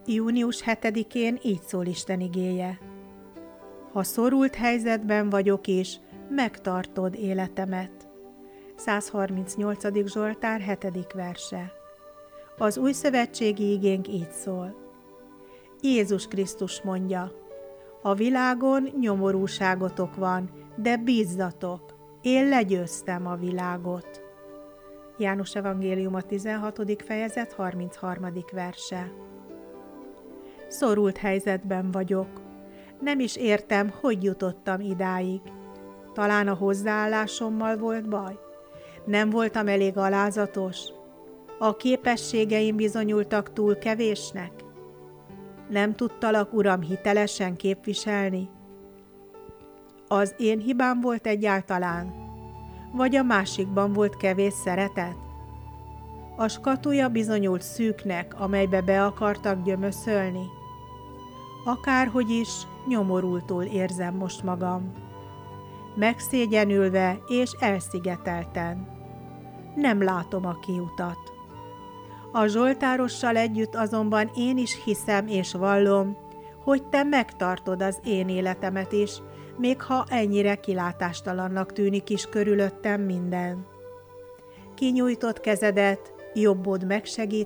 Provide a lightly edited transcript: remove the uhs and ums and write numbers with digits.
Június 7-én így szól Isten igéje. Ha szorult helyzetben vagyok is, megtartod életemet. 138. Zsoltár 7. verse. Az új szövetségi igénk így szól. Jézus Krisztus mondja, a világon nyomorúságotok van, de bízzatok, én legyőztem a világot. János evangélium a 16. fejezet 33. verse. Szorult helyzetben vagyok. Nem is értem, hogy jutottam idáig. Talán a hozzáállásommal volt baj? Nem voltam elég alázatos? A képességeim bizonyultak túl kevésnek? Nem tudtalak, Uram, hitelesen képviselni? Az én hibám volt egyáltalán? Vagy a másikban volt kevés szeretet? A skatuja bizonyult szűknek, amelybe be akartak gyömöszölni? Akárhogy is, nyomorultul érzem most magam. Megszégyenülve és elszigetelten. Nem látom a kiutat. A zsoltárossal együtt azonban én is hiszem és vallom, hogy te megtartod az én életemet is, még ha ennyire kilátástalannak tűnik is körülöttem minden. Kinyújtott kezedet, jobbod megsegít